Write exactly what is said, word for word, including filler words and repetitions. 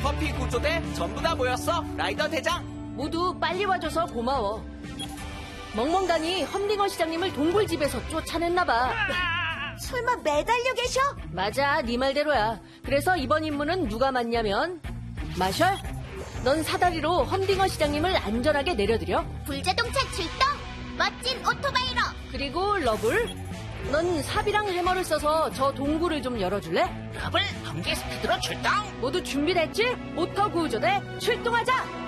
커피 구조대 전부 다 모였어. 라이더 대장. 모두 빨리 와줘서 고마워. 멍멍단이 험딩어 시장님을 동굴집에서 쫓아냈나봐. 설마 매달려 계셔? 맞아, 네 말대로야. 그래서 이번 임무는 누가 맡냐면 마셜, 넌 사다리로 험딩어 시장님을 안전하게 내려드려. 불자동차 출동! 멋진 오토바이로! 그리고 러블, 넌 삽이랑 해머를 써서 저 동굴을 좀 열어줄래? 러블 번개 스피드로 출동. 모두 준비됐지? 오토 구조대 출동하자!